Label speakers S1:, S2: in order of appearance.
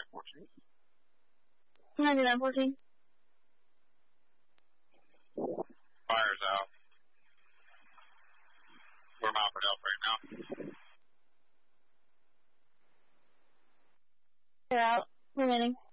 S1: 9914.
S2: 9914.
S1: Fire's out. We're mounted help right now.
S2: They're out. Remaining.